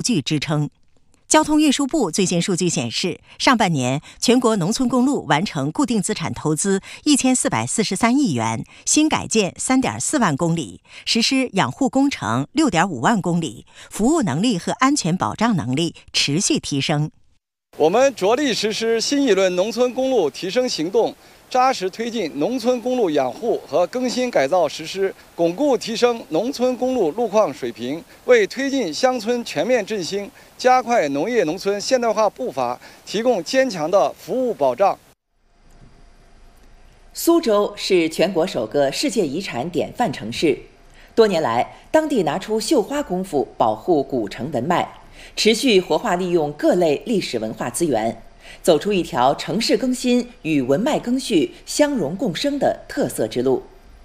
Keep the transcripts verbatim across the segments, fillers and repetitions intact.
巨支撑。交通运输部最新数据显示，上半年全国农村公路完成固定资产投资一千四百四十三亿元，新改建三点四万公里，实施养护工程六点五万公里，服务能力和安全保障能力持续提升。 我们着力实施新一轮农村公路提升行动，扎实推进农村公路养护和更新改造实施，巩固提升农村公路路况水平，为推进乡村全面振兴、加快农业农村现代化步伐提供坚强的服务保障。 苏州是全国首个世界遗产典范城市，多年来，当地拿出绣花功夫保护古城文脉，持续活化利用各类历史文化资源，走出一条城市更新与文脉更续相融共生的特色之路。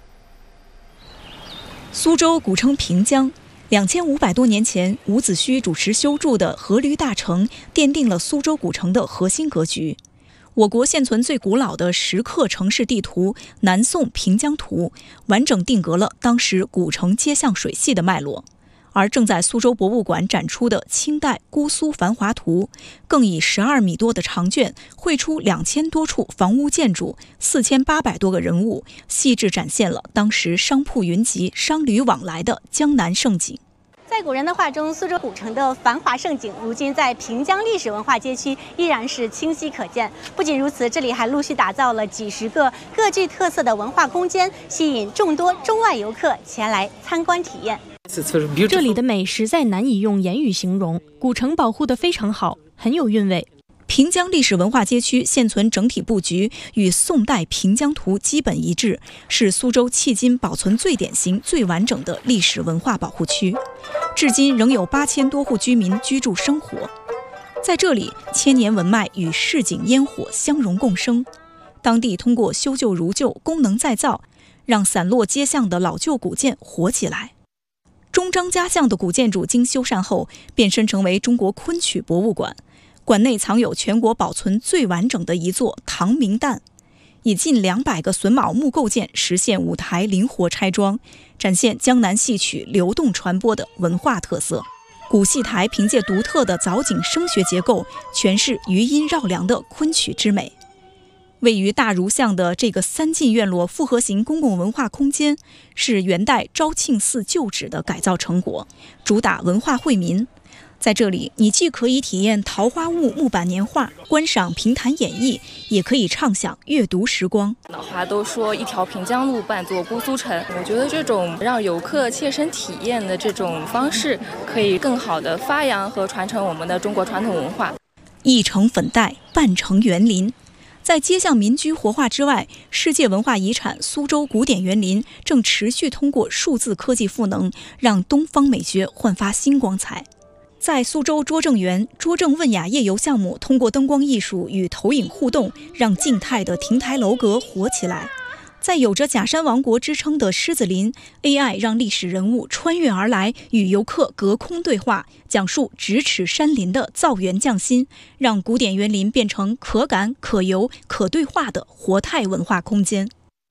苏州古称平江，两千五百多年前，伍子胥主持修筑的阖闾大城，奠定了苏州古城的核心格局。我国现存最古老的石刻城市地图《南宋平江图》，完整定格了当时古城街巷水系的脉络。而正在苏州博物馆展出的清代姑苏繁华图，更以十二米多的长卷绘出两千多处房屋建筑、四千八百多个人物，细致展现了当时商铺云集、商旅往来的江南盛景。 在古人的画中，苏州古城的繁华盛景，如今在平江历史文化街区依然是清晰可见。不仅如此，这里还陆续打造了几十个各具特色的文化空间，吸引众多中外游客前来参观体验。 这里的美实在难以用言语形容，古城保护得非常好，很有韵味。 平江历史文化街区现存整体布局与宋代平江图基本一致，是苏州迄今保存最典型、最完整的历史文化保护区。至今仍有八千多户居民居住生活，在这里，千年文脉与市井烟火相融共生。当地通过修旧如旧、功能再造，让散落街巷的老旧古建活起来。中张家巷的古建筑经修缮后，变身成为中国昆曲博物馆。馆内藏有全国保存最完整的一座唐明旦，以近两百个榫卯木构件实现舞台灵活拆装，展现江南戏曲流动传播的文化特色。古戏台凭借独特的藻井声学结构，诠释余音绕梁的昆曲之美。位于大儒巷的这个三进院落复合型公共文化空间，是元代昭庆寺旧址的改造成果，主打文化惠民。在这里，你既可以体验桃花坞木板年画，观赏评弹演绎，也可以畅享阅读时光。 老话都说一条平江路伴作姑苏城，我觉得这种让游客切身体验的这种方式，可以更好的发扬和传承我们的中国传统文化。 一城粉黛，半城园林。在街巷民居活化之外，世界文化遗产苏州古典园林正持续通过数字科技赋能，让东方美学焕发新光彩。在苏州拙政园，拙政问雅夜游项目通过灯光艺术与投影互动，让静态的亭台楼阁活起来。在有着假山王国之称的狮子林 ，A I 让历史人物穿越而来，与游客隔空对话，讲述咫尺山林的造园匠心，让古典园林变成可感、可游、可对话的活态文化空间。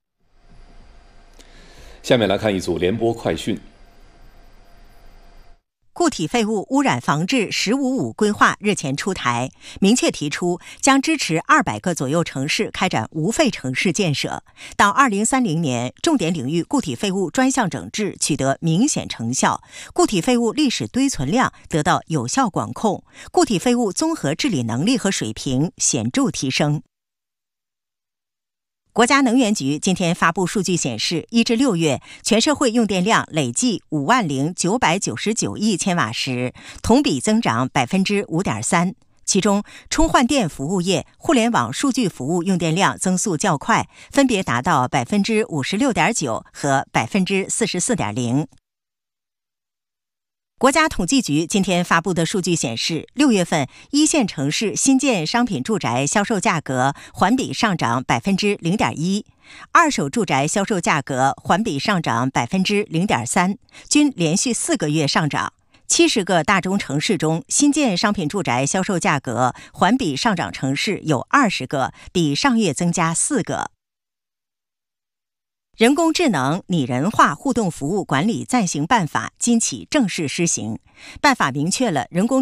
下面来看一组联播快讯。 固体废物污染防治“十五五”规划日前出台，明确提出将支持二百个左右城市开展无废城市建设。到二零三零年，重点领域固体废物专项整治取得明显成效，固体废物历史堆存量得到有效管控，固体废物综合治理能力和水平显著提升。国家能源局今天发布数据显示，一至六月全社会用电量累计五万零九百九十九亿千瓦时，同比增长百分之五点三。其中，充换电服务业、互联网数据服务用电量增速较快，分别达到百分之五十六点九和百分之四十四点零。国家统计局今天发布的数据显示，六月份一线城市新建商品住宅销售价格环比上涨百分之零点一，二手住宅销售价格环比上涨百分之零点三，均连续四个月上涨。七十个大中城市中，新建商品住宅销售价格环比上涨城市有二十个，比上月增加四个。人工智能拟人化互动服务管理暂行办法今起正式施行。办法明确了人工